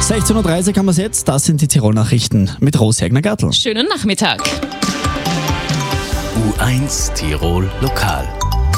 16.30 Uhr haben wir es jetzt. Das sind die Tirol-Nachrichten mit Rose-Hegner-Gattel. Schönen Nachmittag. U1 Tirol Lokal.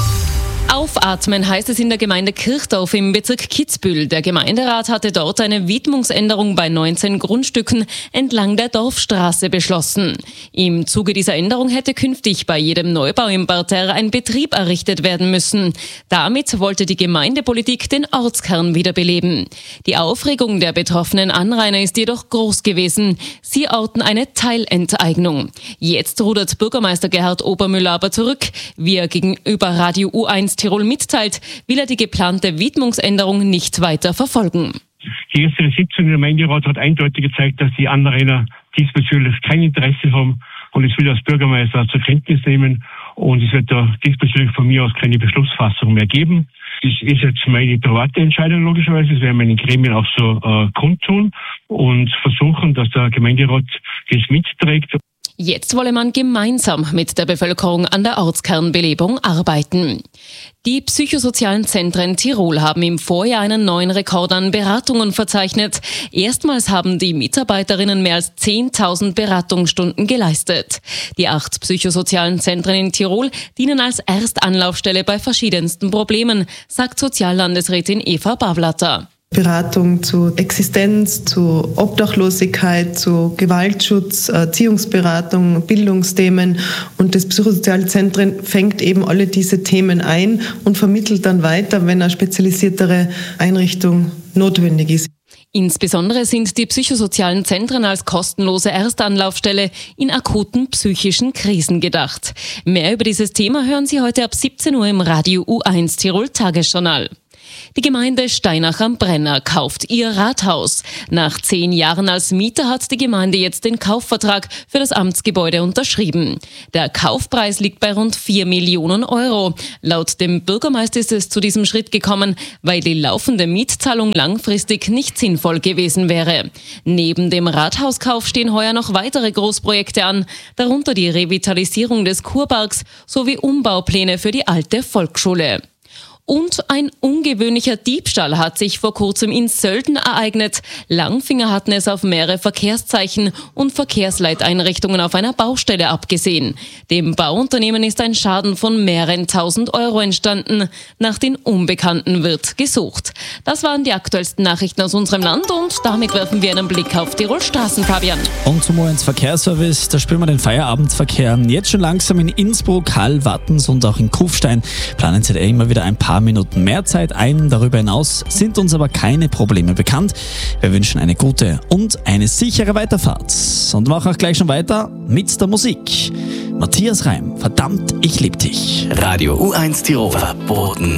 Aufatmen heißt es in der Gemeinde Kirchdorf im Bezirk Kitzbühel. Der Gemeinderat hatte dort eine Widmungsänderung bei 19 Grundstücken entlang der Dorfstraße beschlossen. Im Zuge dieser Änderung hätte künftig bei jedem Neubau im Parterre ein Betrieb errichtet werden müssen. Damit wollte die Gemeindepolitik den Ortskern wiederbeleben. Die Aufregung der betroffenen Anrainer ist jedoch groß gewesen. Sie orten eine Teilenteignung. Jetzt rudert Bürgermeister Gerhard Obermüller aber zurück. Wie er gegenüber Radio U1 Tirol mitteilt, will er die geplante Widmungsänderung nicht weiter verfolgen. Die erste Sitzung im Gemeinderat hat eindeutig gezeigt, dass die Anrainer diesbezüglich kein Interesse haben, und ich will das Bürgermeister zur Kenntnis nehmen, und es wird da diesbezüglich von mir aus keine Beschlussfassung mehr geben. Das ist jetzt meine private Entscheidung logischerweise, das werden meine Gremien auch so kundtun und versuchen, dass der Gemeinderat das mitträgt. Jetzt wolle man gemeinsam mit der Bevölkerung an der Ortskernbelebung arbeiten. Die psychosozialen Zentren Tirol haben im Vorjahr einen neuen Rekord an Beratungen verzeichnet. Erstmals haben die Mitarbeiterinnen mehr als 10.000 Beratungsstunden geleistet. Die 8 psychosozialen Zentren in Tirol dienen als Erstanlaufstelle bei verschiedensten Problemen, sagt Soziallandesrätin Eva Bavlatter. Beratung zu Existenz, zu Obdachlosigkeit, zu Gewaltschutz, Erziehungsberatung, Bildungsthemen, und das Psychosoziale Zentrum fängt eben alle diese Themen ein und vermittelt dann weiter, wenn eine spezialisiertere Einrichtung notwendig ist. Insbesondere sind die psychosozialen Zentren als kostenlose Erstanlaufstelle in akuten psychischen Krisen gedacht. Mehr über dieses Thema hören Sie heute ab 17 Uhr im Radio U1 Tirol Tagesjournal. Die Gemeinde Steinach am Brenner kauft ihr Rathaus. Nach 10 Jahren als Mieter hat die Gemeinde jetzt den Kaufvertrag für das Amtsgebäude unterschrieben. Der Kaufpreis liegt bei rund 4 Millionen Euro. Laut dem Bürgermeister ist es zu diesem Schritt gekommen, weil die laufende Mietzahlung langfristig nicht sinnvoll gewesen wäre. Neben dem Rathauskauf stehen heuer noch weitere Großprojekte an, darunter die Revitalisierung des Kurparks sowie Umbaupläne für die alte Volksschule. Und ein ungewöhnlicher Diebstahl hat sich vor kurzem in Sölden ereignet. Langfinger hatten es auf mehrere Verkehrszeichen und Verkehrsleiteinrichtungen auf einer Baustelle abgesehen. Dem Bauunternehmen ist ein Schaden von mehreren tausend Euro entstanden. Nach den Unbekannten wird gesucht. Das waren die aktuellsten Nachrichten aus unserem Land, und damit werfen wir einen Blick auf Tirol Straßen, Fabian. Und zum ins Verkehrsservice, da spüren wir den Feierabendverkehr. Jetzt schon langsam in Innsbruck, Hall, Wattens und auch in Kufstein planen sie immer wieder ein paar Minuten mehr Zeit ein. Darüber hinaus sind uns aber keine Probleme bekannt. Wir wünschen eine gute und eine sichere Weiterfahrt. Und machen auch gleich schon weiter mit der Musik. Matthias Reim, verdammt, ich lieb dich. Radio U1 Tirol verboten.